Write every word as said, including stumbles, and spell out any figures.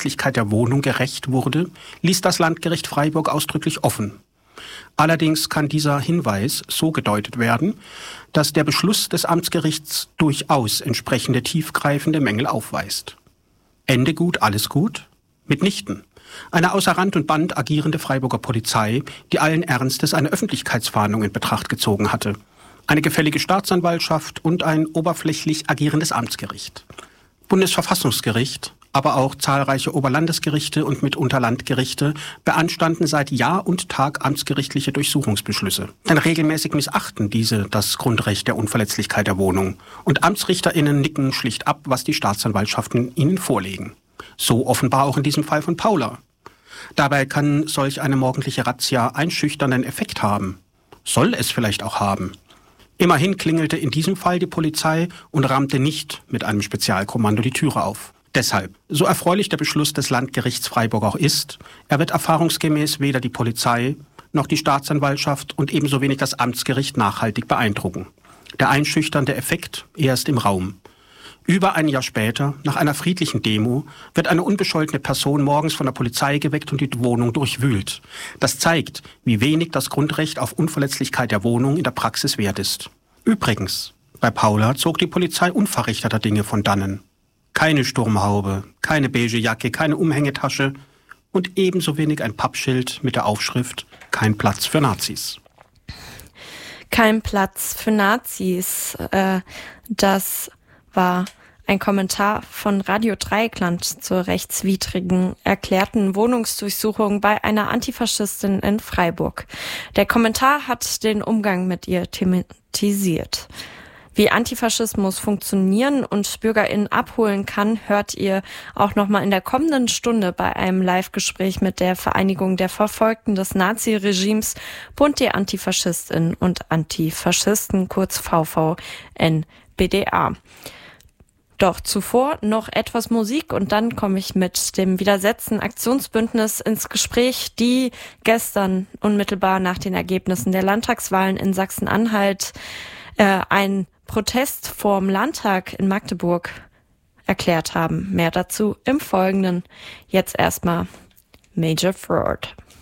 Unverletzlichkeit der Wohnung gerecht wurde, ließ das Landgericht Freiburg ausdrücklich offen. Allerdings kann dieser Hinweis so gedeutet werden, dass der Beschluss des Amtsgerichts durchaus entsprechende tiefgreifende Mängel aufweist. Ende gut, alles gut? Mitnichten. Eine außer Rand und Band agierende Freiburger Polizei, die allen Ernstes eine Öffentlichkeitsfahndung in Betracht gezogen hatte. Eine gefällige Staatsanwaltschaft und ein oberflächlich agierendes Amtsgericht. Bundesverfassungsgericht, aber auch zahlreiche Oberlandesgerichte und mitunter Landgerichte beanstanden seit Jahr und Tag amtsgerichtliche Durchsuchungsbeschlüsse. Denn regelmäßig missachten diese das Grundrecht der Unverletzlichkeit der Wohnung. Und AmtsrichterInnen nicken schlicht ab, was die Staatsanwaltschaften ihnen vorlegen. So offenbar auch in diesem Fall von Paula. Dabei kann solch eine morgendliche Razzia einschüchternden Effekt haben. Soll es vielleicht auch haben. Immerhin klingelte in diesem Fall die Polizei und rammte nicht mit einem Spezialkommando die Türe auf. Deshalb, so erfreulich der Beschluss des Landgerichts Freiburg auch ist, er wird erfahrungsgemäß weder die Polizei noch die Staatsanwaltschaft und ebenso wenig das Amtsgericht nachhaltig beeindrucken. Der einschüchternde Effekt erst im Raum. Über ein Jahr später, nach einer friedlichen Demo, wird eine unbescholtene Person morgens von der Polizei geweckt und die Wohnung durchwühlt. Das zeigt, wie wenig das Grundrecht auf Unverletzlichkeit der Wohnung in der Praxis wert ist. Übrigens, bei Paula zog die Polizei unverrichteter Dinge von dannen. Keine Sturmhaube, keine beige Jacke, keine Umhängetasche und ebenso wenig ein Pappschild mit der Aufschrift »Kein Platz für Nazis«. Kein Platz für Nazis, äh, das war ein Kommentar von Radio Dreieckland zur rechtswidrigen erklärten Wohnungsdurchsuchung bei einer Antifaschistin in Freiburg. Der Kommentar hat den Umgang mit ihr thematisiert. Wie Antifaschismus funktionieren und BürgerInnen abholen kann, hört ihr auch nochmal in der kommenden Stunde bei einem Live-Gespräch mit der Vereinigung der Verfolgten des Naziregimes, Bund der AntifaschistInnen und Antifaschisten, kurz V V N B D A. Doch zuvor noch etwas Musik und dann komme ich mit dem Widersetzen-Aktionsbündnis ins Gespräch, die gestern unmittelbar nach den Ergebnissen der Landtagswahlen in Sachsen-Anhalt äh, ein Protest vorm Landtag in Magdeburg erklärt haben. Mehr dazu im Folgenden. Jetzt erstmal Major Fraud.